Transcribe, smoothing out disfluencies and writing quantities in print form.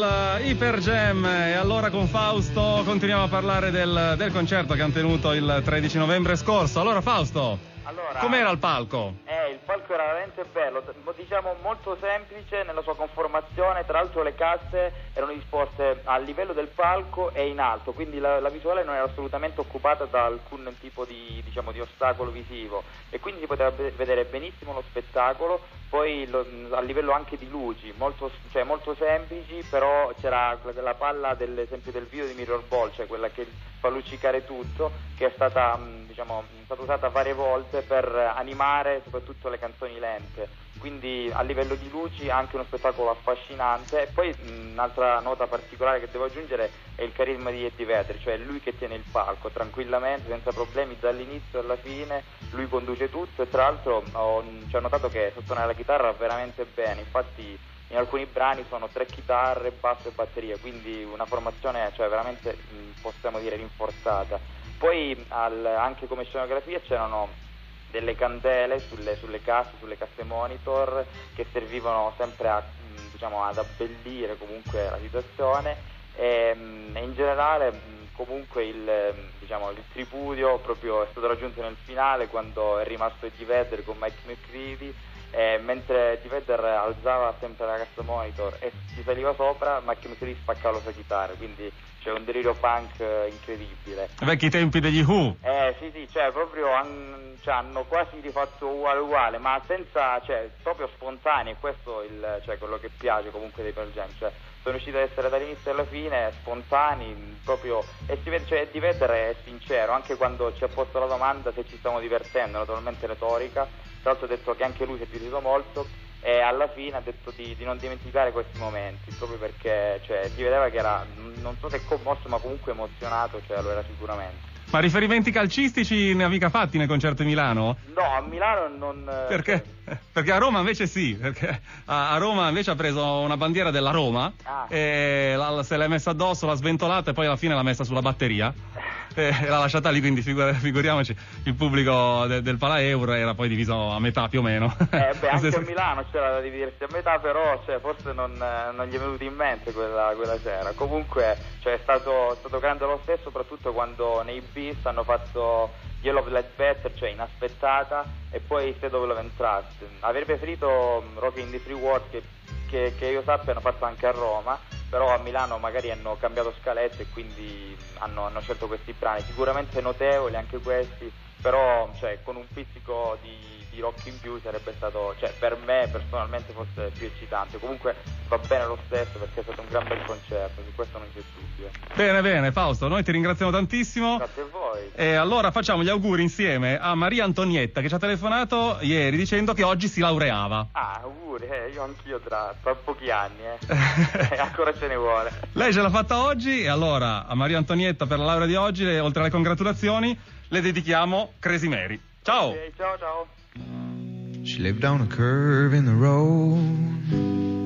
Iper Jam. E allora con Fausto continuiamo a parlare del concerto che hanno tenuto il 13 novembre scorso. Allora Fausto, com'era il palco? Il palco era veramente bello, diciamo molto semplice nella sua conformazione, tra l'altro le casse erano disposte a livello del palco e in alto, quindi la visuale non era assolutamente occupata da alcun tipo di ostacolo visivo e quindi si poteva vedere benissimo lo spettacolo. Poi a livello anche di luci, molto semplici, però c'era la palla dell'esempio del video di Mirror Ball, cioè quella che fa luccicare tutto, che è stata usata varie volte per animare soprattutto le canzoni lente. Quindi a livello di luci anche uno spettacolo affascinante. E poi un'altra nota particolare che devo aggiungere è il carisma di Eddie Vedder, cioè lui che tiene il palco tranquillamente, senza problemi dall'inizio alla fine, lui conduce tutto e tra l'altro ho notato che suona la chitarra veramente bene, infatti in alcuni brani sono 3 chitarre, basso e batteria, quindi una formazione veramente possiamo dire rinforzata. Poi anche come scenografia c'erano delle candele sulle casse monitor che servivano sempre ad abbellire comunque la situazione e in generale comunque il tripudio proprio è stato raggiunto nel finale quando è rimasto Eddie Vedder con Mike McCready. Mentre Eddie Vedder alzava sempre la cassa monitor e si saliva sopra, Mike McCready spaccava la sua chitarra, quindi c'è un delirio punk incredibile. Vecchi tempi degli Who. Sì, proprio hanno quasi rifatto uguale, ma senza, proprio spontanei, questo quello che piace comunque dei Pearl Jam, sono riusciti ad essere dall'inizio alla fine spontanei, proprio, e si vede, Eddie Vedder è sincero, anche quando ci ha posto la domanda se ci stiamo divertendo, naturalmente retorica, tra l'altro ha detto che anche lui si è divertito molto e alla fine ha detto di non dimenticare questi momenti, proprio perché si vedeva che era, non so se commosso, ma comunque emozionato, lo era sicuramente. Ma riferimenti calcistici ne ha mica fatti nel concerto di Milano? No, a Milano non... Perché? Perché a Roma invece sì, perché a Roma invece ha preso una bandiera della Roma e se l'è messa addosso, l'ha sventolata e poi alla fine l'ha messa sulla batteria e l'ha lasciata lì, quindi figuriamoci, il pubblico del Pala Euro era poi diviso a metà più o meno. Anche a Milano c'era da dividersi a metà, però forse non gli è venuto in mente quella sera. Comunque è stato grande lo stesso, soprattutto quando nei Beast hanno fatto Yellow Light Better, inaspettata, e poi State of Love and Trust. Avrei preferito Rockin' in the Free World che io sappia hanno fatto anche a Roma, però a Milano magari hanno cambiato scalette e quindi hanno scelto questi brani, sicuramente notevoli anche questi, però con un pizzico di rock in più sarebbe stato, per me personalmente forse più eccitante. Comunque va bene lo stesso perché è stato un gran bel concerto, su questo non c'è dubbio. Bene Fausto, noi ti ringraziamo tantissimo. Grazie a voi. E allora facciamo gli auguri insieme a Maria Antonietta che ci ha telefonato ieri dicendo che oggi si laureava. Auguri, io anch'io tra pochi anni, ancora ce ne vuole. Lei ce l'ha fatta oggi e allora a Maria Antonietta per la laurea di oggi, oltre alle congratulazioni, le dedichiamo Crazy Mary. Ciao! Okay, ciao! She lived on a curve in the road,